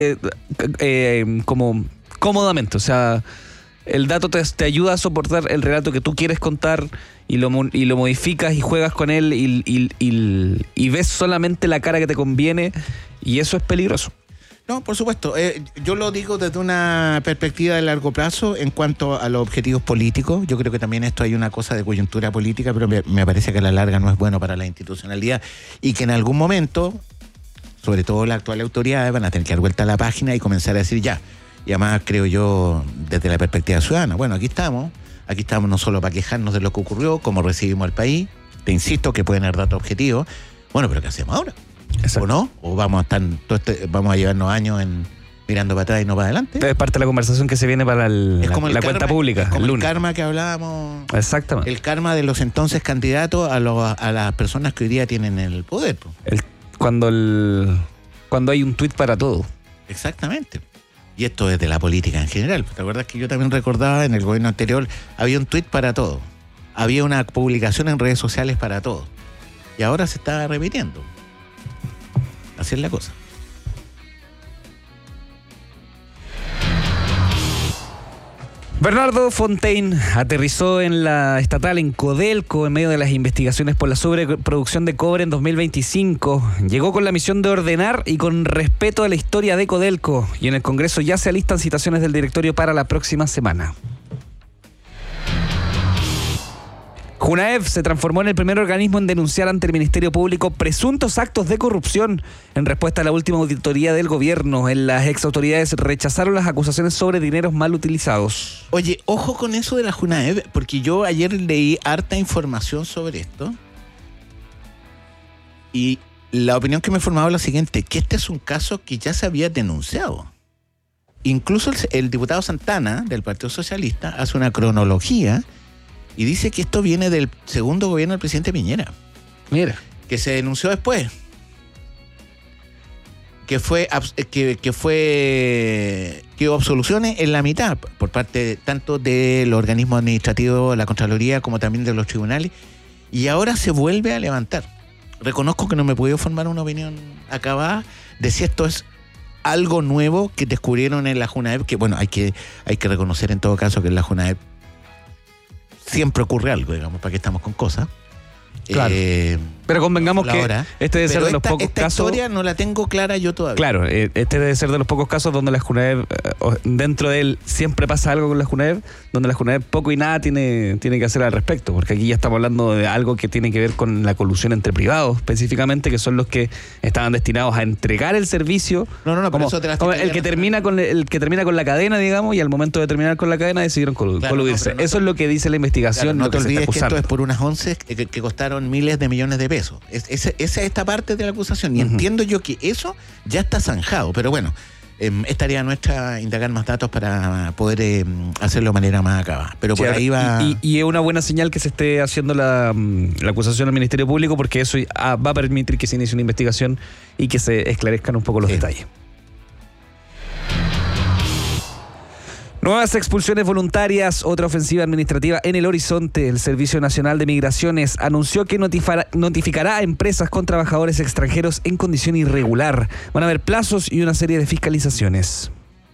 como cómodamente. O sea, el dato te ayuda a soportar el relato que tú quieres contar y lo modificas y juegas con él y ves solamente la cara que te conviene, y eso es peligroso. No, por supuesto. Yo lo digo desde una perspectiva de largo plazo en cuanto a los objetivos políticos. Yo creo que también esto hay una cosa de coyuntura política, pero me parece que a la larga no es bueno para la institucionalidad y que en algún momento, sobre todo las actuales autoridades, van a tener que dar vuelta a la página y comenzar a decir ya. Y además creo yo desde la perspectiva ciudadana, bueno, aquí estamos no solo para quejarnos de lo que ocurrió, cómo recibimos al país, te insisto que pueden haber datos objetivos, bueno, pero ¿qué hacemos ahora? Exacto. ¿O no? ¿O vamos a llevarnos años mirando para atrás y no para adelante? Es parte de la conversación que se viene para la cuenta pública. Es como el lunes. El karma que hablábamos. Exactamente. El karma de los entonces candidatos a las personas que hoy día tienen el poder. Cuando hay un tuit para todo. Exactamente. Y esto es de la política en general. ¿Te acuerdas que yo también recordaba en el gobierno anterior había un tuit para todo? Había una publicación en redes sociales para todo. Y ahora se está repitiendo. Así es la cosa. Bernardo Fontaine aterrizó en la estatal en Codelco en medio de las investigaciones por la sobreproducción de cobre en 2025. Llegó con la misión de ordenar y con respeto a la historia de Codelco, y en el Congreso ya se alistan citaciones del directorio para la próxima semana. Junaev se transformó en el primer organismo en denunciar ante el Ministerio Público presuntos actos de corrupción en respuesta a la última auditoría del gobierno. Las exautoridades rechazaron las acusaciones sobre dineros mal utilizados. Oye, ojo con eso de la Junaev, porque yo ayer leí harta información sobre esto y la opinión que me he formado es la siguiente, que este es un caso que ya se había denunciado. Incluso el diputado Santana del Partido Socialista hace una cronología y dice que esto viene del segundo gobierno del presidente Piñera. Mira. Que se denunció después. Que hubo absoluciones en la mitad por parte tanto de los organismos administrativos, la Contraloría, como también de los tribunales. Y ahora se vuelve a levantar. Reconozco que no me he podido formar una opinión acabada de si esto es algo nuevo que descubrieron en la Junaev, que bueno, hay que reconocer en todo caso que en la Junaev siempre ocurre algo, digamos, para que estamos con cosas. Claro. Pero convengamos que este debe ser de los pocos esta casos. Esta historia no la tengo clara yo todavía. Claro, este debe ser de los pocos casos donde la Junaev, dentro de él siempre pasa algo con la Junaev, donde la Junaev poco y nada tiene que hacer al respecto, porque aquí ya estamos hablando de algo que tiene que ver con la colusión entre privados, específicamente, que son los que estaban destinados a entregar el servicio. No, como, eso te como el que termina con la cadena, digamos, y al momento de terminar con la cadena decidieron coludirse. Eso es lo que dice la investigación. Claro, no te olvides que esto es por unas 11 que costaron miles de millones de pesos. Esa es esta parte de la acusación. Y entiendo yo que eso ya está zanjado. Pero bueno, es tarea nuestra indagar más datos para poder hacerlo de manera más acabada. Pero por ahí va. Y es una buena señal que se esté haciendo la acusación al Ministerio Público, porque eso va a permitir que se inicie una investigación y que se esclarezcan un poco los detalles. Nuevas expulsiones voluntarias, otra ofensiva administrativa en el horizonte. El Servicio Nacional de Migraciones anunció que notificará a empresas con trabajadores extranjeros en condición irregular. Van a haber plazos y una serie de fiscalizaciones.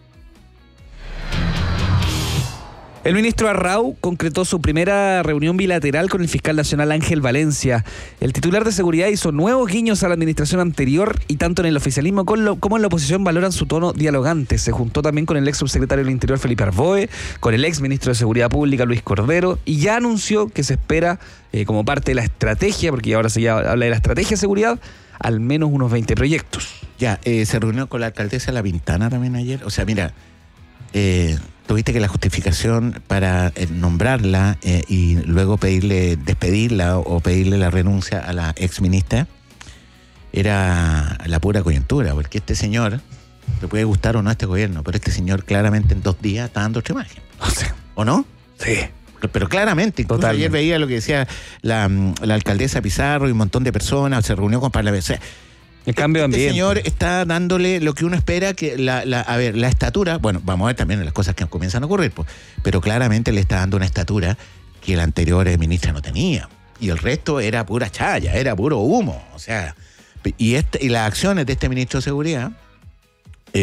El ministro Arrau concretó su primera reunión bilateral con el fiscal nacional Ángel Valencia. El titular de seguridad hizo nuevos guiños a la administración anterior y tanto en el oficialismo como en la oposición valoran su tono dialogante. Se juntó también con el ex subsecretario del Interior Felipe Arboe, con el ex ministro de Seguridad Pública Luis Cordero, y ya anunció que se espera como parte de la estrategia, porque ahora se ya habla de la estrategia de seguridad, al menos unos 20 proyectos. Ya, se reunió con la alcaldesa La Pintana también ayer. O sea, mira, tuviste que la justificación para nombrarla y luego despedirla o pedirle la renuncia a la exministra era la pura coyuntura, porque este señor, te puede gustar o no este gobierno, pero este señor claramente en 2 días está dando otra imagen. ¿O no? Sí. Pero claramente, incluso ayer veía lo que decía la alcaldesa Pizarro y un montón de personas, se reunió con parlamentarios. El cambio de ambiente. Este señor está dándole lo que uno espera que la estatura, bueno, vamos a ver también las cosas que comienzan a ocurrir, pues, pero claramente le está dando una estatura que la anterior ministra no tenía. Y el resto era pura chaya, era puro humo. O sea, y las acciones de este ministro de Seguridad